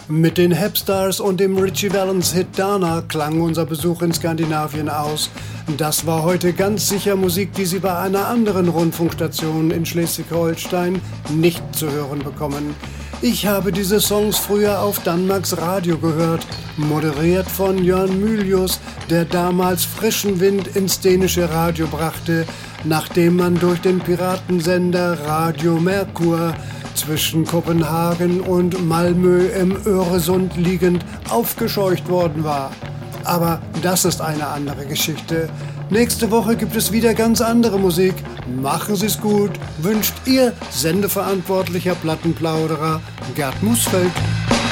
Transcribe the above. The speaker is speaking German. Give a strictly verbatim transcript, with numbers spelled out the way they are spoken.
Mit den Hepstars und dem Ritchie Valens-Hit Dana klang unser Besuch in Skandinavien aus. Das war heute ganz sicher Musik, die Sie bei einer anderen Rundfunkstation in Schleswig-Holstein nicht zu hören bekommen. Ich habe diese Songs früher auf Danmarks Radio gehört, moderiert von Jørn Mylius, der damals frischen Wind ins dänische Radio brachte, nachdem man durch den Piratensender Radio Merkur zwischen Kopenhagen und Malmö im Öresund liegend aufgescheucht worden war. Aber das ist eine andere Geschichte. Nächste Woche gibt es wieder ganz andere Musik. Machen Sie's gut, wünscht Ihr Sendeverantwortlicher Plattenplauderer Gerd Musfeld.